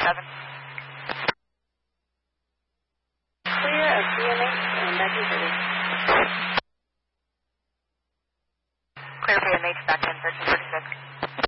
1347. Clear of CMH and 1930. Clear BMH back in 1346.